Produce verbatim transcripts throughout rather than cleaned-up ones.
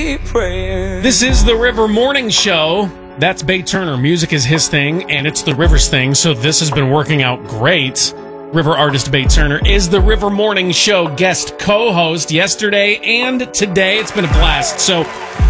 say prayer. This is the River Morning Show. That's Bay Turner. Music is his thing, and it's the River's thing, so this has been working out great. River artist Bay Turner is the River Morning Show guest co-host yesterday and today. It's been a blast. So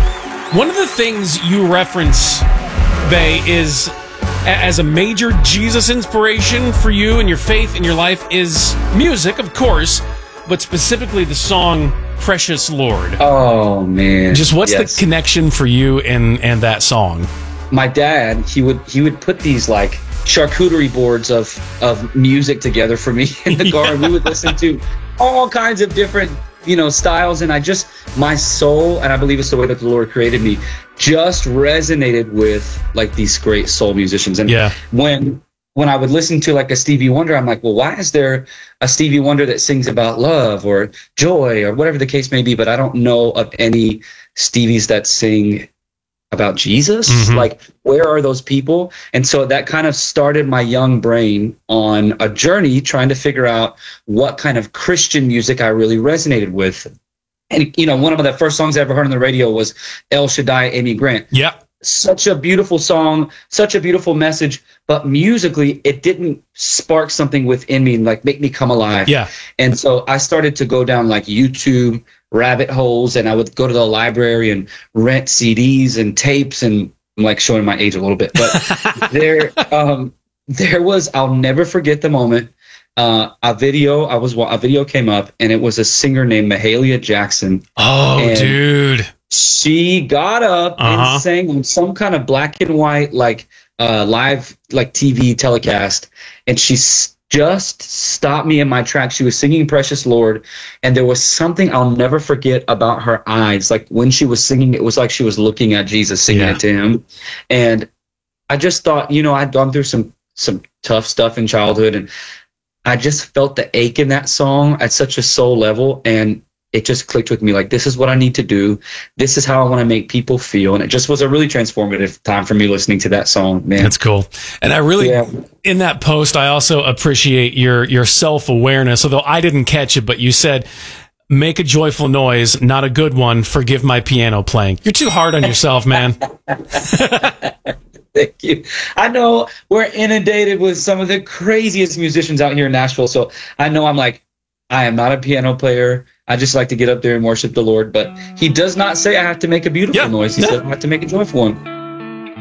one of the things you reference, Bay, is as a major Jesus inspiration for you and your faith in your life is music, of course, but specifically the song Precious Lord. Oh, man. Just what's yes. the connection for you and, and that song? My dad, he would he would put these like charcuterie boards of, of music together for me in the car, yeah. and we would listen to all kinds of different, you know, styles. And I just, my soul, and I believe it's the way that the Lord created me, just resonated with like these great soul musicians. And yeah. when when I would listen to like a Stevie Wonder, I'm like, well, why is there a Stevie Wonder that sings about love or joy or whatever the case may be? But I don't know of any Stevies that sing about Jesus. Mm-hmm. Like, where are those people? And so that kind of started my young brain on a journey trying to figure out what kind of Christian music I really resonated with. And, you know, one of the first songs I ever heard on the radio was El Shaddai, Amy Grant. Yeah. Such a beautiful song, such a beautiful message, but musically it didn't spark something within me and like make me come alive. Yeah. And so I started to go down like YouTube rabbit holes, and I would go to the library and rent C Ds and tapes, and I'm like showing my age a little bit, but there, um, there was, I'll never forget the moment. Uh, a video, I was, a video came up, and it was a singer named Mahalia Jackson. Oh, dude. She got up uh-huh. and sang on some kind of black and white, like, uh, live, like T V telecast. And she s- just stopped me in my tracks. She was singing Precious Lord. And there was something I'll never forget about her eyes. Like when she was singing, it was like she was looking at Jesus, singing yeah. it to him. And I just thought, you know, I'd gone through some, some tough stuff in childhood, and I just felt the ache in that song at such a soul level. And it just clicked with me, like, this is what I need to do. This is how I want to make people feel. And it just was a really transformative time for me listening to that song, man. That's cool. And I really, yeah. in that post, I also appreciate your, your self-awareness, although I didn't catch it, but you said, make a joyful noise, not a good one. Forgive my piano playing. You're too hard on yourself, man. Thank you. I know we're inundated with some of the craziest musicians out here in Nashville. So I know I'm like, I am not a piano player. I just like to get up there and worship the Lord. But he does not say I have to make a beautiful yep. noise. He no. said I have to make a joyful one.